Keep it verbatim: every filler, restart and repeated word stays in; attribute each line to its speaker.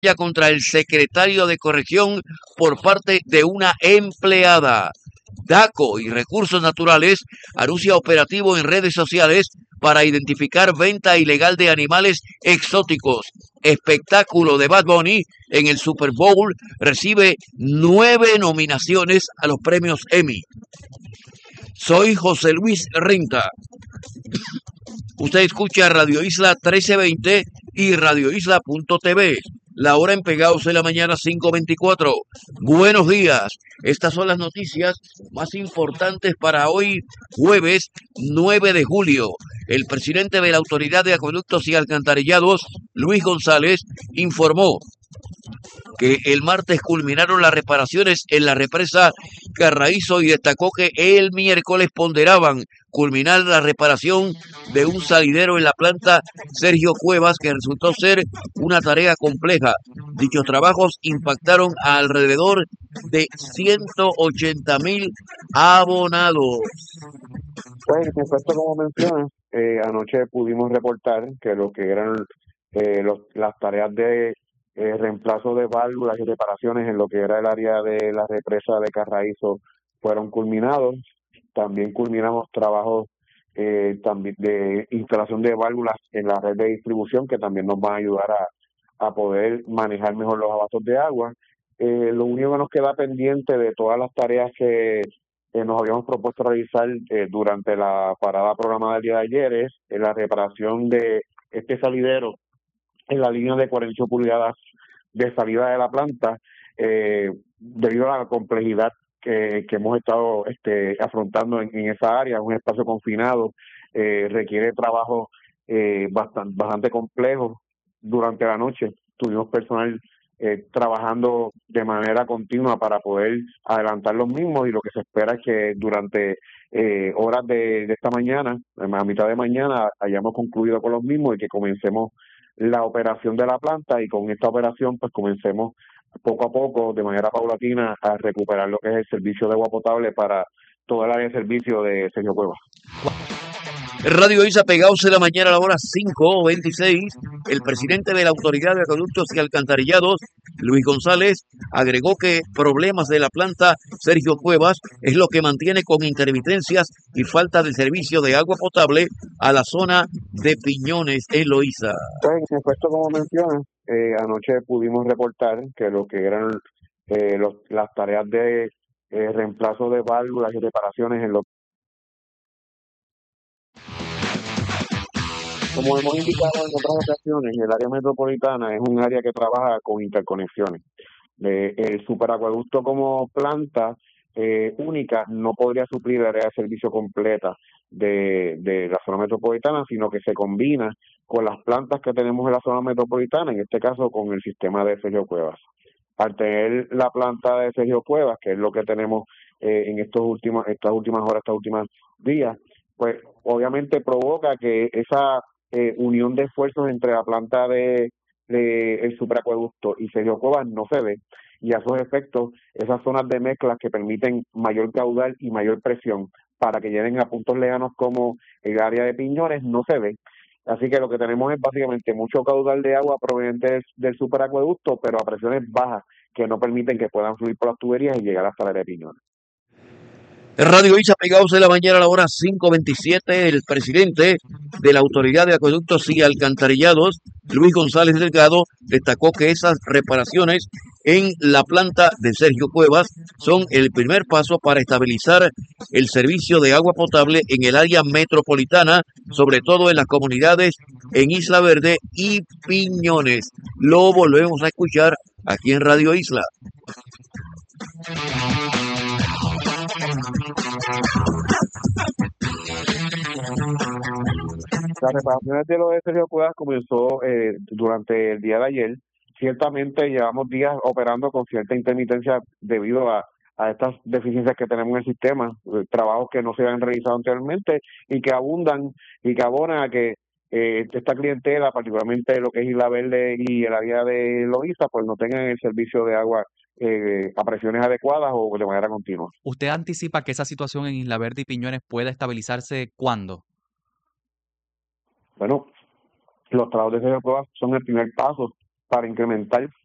Speaker 1: contra el secretario de corrección por parte de una empleada. DACO y Recursos Naturales anuncia operativo en redes sociales para identificar venta ilegal de animales exóticos. Espectáculo de Bad Bunny en el Super Bowl recibe nueve nominaciones a los premios Emmy. Soy José Luis Renta. Usted escucha Radio Isla trece veinte y Radio Isla punto t v. La hora en Pegados de la mañana cinco veinticuatro. Buenos días. Estas son las noticias más importantes para hoy, jueves nueve de julio. El presidente de la Autoridad de Acueductos y Alcantarillados, Luis González, informó que el martes culminaron las reparaciones en la represa Carraízo y destacó que el miércoles ponderaban culminar la reparación de un salidero en la planta Sergio Cuevas, que resultó ser una tarea compleja. Dichos trabajos impactaron a alrededor de ciento ochenta mil abonados.
Speaker 2: Pues, en efecto, como mencionas, eh, anoche pudimos reportar que lo que eran eh, los, las tareas de eh, reemplazo de válvulas y reparaciones en lo que era el área de la represa de Carraízo fueron culminados. También culminamos trabajos eh, también de instalación de válvulas en la red de distribución, que también nos van a ayudar a, a poder manejar mejor los abastos de agua. Eh, lo único que nos queda pendiente de todas las tareas que eh, nos habíamos propuesto realizar eh, durante la parada programada del día de ayer es eh, la reparación de este salidero en la línea de cuarenta y ocho pulgadas de salida de la planta, eh, debido a la complejidad que, que hemos estado este, afrontando en, en esa área. Es un espacio confinado, eh, requiere trabajo eh, bastante, bastante complejo. Durante la noche tuvimos personal eh, trabajando de manera continua para poder adelantar los mismos, y lo que se espera es que durante eh, horas de, de esta mañana, a mitad de mañana, hayamos concluido con los mismos y que comencemos la operación de la planta, y con esta operación pues comencemos poco a poco, de manera paulatina, a recuperar lo que es el servicio de agua potable para toda el área de servicio de Sergio Cuevas.
Speaker 1: Radio Isla Pegados de la mañana a la hora cinco veintiséis. El presidente de la Autoridad de Acueductos y Alcantarillados, Luis González, agregó que problemas de la planta Sergio Cuevas es lo que mantiene con intermitencias y falta de servicio de agua potable a la zona de Piñones en Loíza.
Speaker 2: Pues, en efecto, como mencionas, eh, anoche pudimos reportar que lo que eran eh, los, las tareas de eh, reemplazo de válvulas y reparaciones en lo Como hemos indicado en otras ocasiones, el área metropolitana es un área que trabaja con interconexiones. Eh, el superacueducto como planta eh, única no podría suplir la área de servicio completa de, de la zona metropolitana, sino que se combina con las plantas que tenemos en la zona metropolitana, en este caso con el sistema de Sergio Cuevas. Al tener la planta de Sergio Cuevas, que es lo que tenemos eh, en estos últimos, estas últimas horas, estos últimos días, pues obviamente provoca que esa Eh, unión de esfuerzos entre la planta de, de el superacueducto y Sergio Cuevas no se ve, y a esos efectos, esas zonas de mezclas que permiten mayor caudal y mayor presión para que lleguen a puntos lejanos como el área de Piñones no se ve. Así que lo que tenemos es básicamente mucho caudal de agua proveniente del, del superacueducto, pero a presiones bajas que no permiten que puedan fluir por las tuberías y llegar hasta el área de Piñones.
Speaker 1: Radio Isla Pegados de la mañana a la hora cinco veintisiete. El presidente de la Autoridad de Acueductos y Alcantarillados, Luis González Delgado, destacó que esas reparaciones en la planta de Sergio Cuevas son el primer paso para estabilizar el servicio de agua potable en el área metropolitana, sobre todo en las comunidades en Isla Verde y Piñones. Lo volvemos a escuchar aquí en Radio Isla.
Speaker 2: Las reparaciones de lo de Sergio Cuevas comenzó eh, durante el día de ayer. Ciertamente llevamos días operando con cierta intermitencia debido a, a estas deficiencias que tenemos en el sistema, eh, trabajos que no se habían realizado anteriormente y que abundan y que abonan a que eh, esta clientela, particularmente lo que es Isla Verde y el área de Loíza, pues no tengan el servicio de agua eh, a presiones adecuadas o de manera continua.
Speaker 3: ¿Usted anticipa que esa situación en Isla Verde y Piñones pueda estabilizarse cuándo?
Speaker 2: Bueno, los trabajos de Sergio Cuevas son el primer paso para incrementar